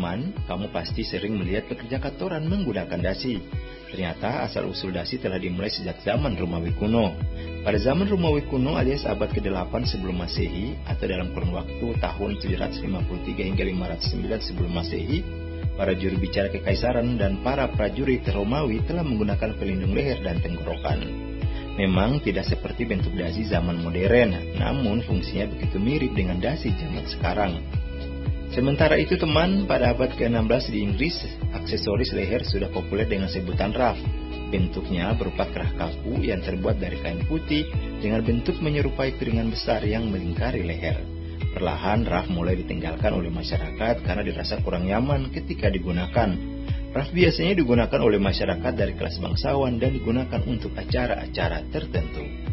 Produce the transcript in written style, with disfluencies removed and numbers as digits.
teman, kamu pasti sering melihat pekerja kantoran menggunakan dasi. Ternyata asal-usul dasi telah dimulai sejak zaman Romawi kuno. Pada zaman Romawi kuno alias abad ke-8 sebelum Masehi atau dalam kurun waktu tahun 753 hingga 509 sebelum Masehi, para juru bicara kekaisaran dan para prajurit Romawi telah menggunakan pelindung leher dan tenggorokan. Memang tidak seperti bentuk dasi zaman modern, namun fungsinya begitu mirip dengan dasi zaman sekarang. Sementara itu teman, pada abad ke-16 di Inggris, aksesoris leher sudah populer dengan sebutan ruff. Bentuknya berupa kerah kaku yang terbuat dari kain putih dengan bentuk menyerupai piringan besar yang melingkari leher. Perlahan ruff mulai ditinggalkan oleh masyarakat karena dirasa kurang nyaman ketika digunakan. Ruff biasanya digunakan oleh masyarakat dari kelas bangsawan dan digunakan untuk acara-acara tertentu.